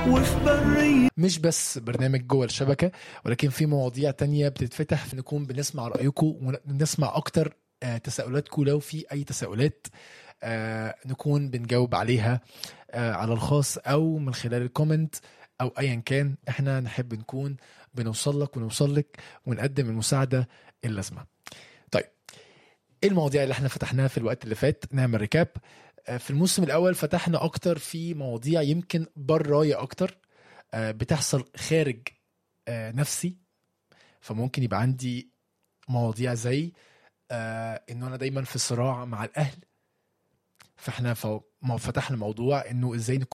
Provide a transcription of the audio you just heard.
وفي برية. مش بس برنامج جوه الشبكة، ولكن في مواضيع تانية بتتفتح، نكون بنسمع رأيكم ونسمع أكتر تساؤلاتكم. لو في أي تساؤلات نكون بنجاوب عليها على الخاص أو من خلال الكومنت أو أيا كان. احنا نحب نكون بنوصل لك ونوصل لك ونقدم المساعدة اللازمة. طيب، ايه المواضيع اللي احنا فتحناها في الوقت اللي فات؟ نعمل ريكاب. في الموسم الأول فتحنا أكتر في مواضيع يمكن براية أكتر بتحصل خارج نفسي. فممكن يبقى عندي مواضيع زي انه انا دايما في صراع مع الاهل، فاحنا فتحنا موضوع انه ازاي